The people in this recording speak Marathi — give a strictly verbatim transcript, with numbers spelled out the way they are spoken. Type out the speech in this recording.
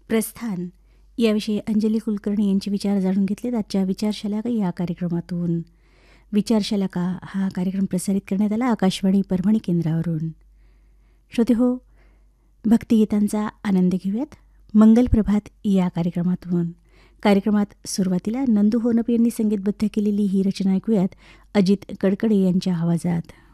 प्रस्थान याविषयी अंजली कुलकर्णी यांचे विचार जाणून घेतलेत आजच्या विचारशलाका या कार्यक्रमातून. विचारशलाका हा कार्यक्रम प्रसारित करण्यात आला आकाशवाणी परभणी केंद्रावरून. श्रोते हो, भक्तिगीतांचा आनंद घेऊयात मंगल प्रभात या कार्यक्रमातून. कार्यक्रमात सुरुवातीला नंदू होनप यांनी संगीतबद्ध केलेली ही रचना ऐकूयात अजित कडकडे यांच्या आवाजात.